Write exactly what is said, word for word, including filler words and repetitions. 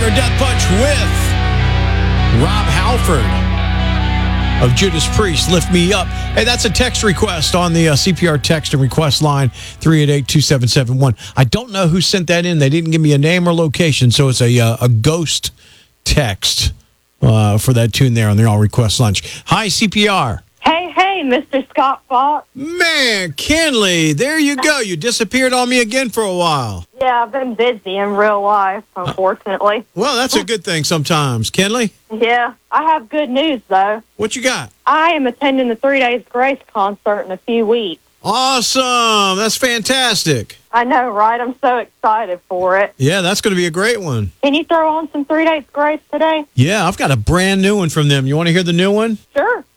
Fire Death Punch with Rob Halford of Judas Priest, Lift Me Up. Hey, that's a text request on the uh, C P R text and request line, three eight eight, two seven seven one. I don't know who sent that in. They didn't give me a name or location, so it's a, uh, a ghost text uh, for that tune there on the All Request Lunch. Hi, C P R. Hey, hey, Mister Scott Fox. Man, Kenley, there you go. You disappeared on me again for a while. Yeah, I've been busy in real life, unfortunately. Well, that's a good thing sometimes. Kenley? Yeah, I have good news, though. What you got? I am attending the Three Days Grace concert in a few weeks. Awesome. That's fantastic. I know, right? I'm so excited for it. Yeah, that's going to be a great one. Can you throw on some Three Days Grace today? Yeah, I've got a brand new one from them. You want to hear the new one? Sure.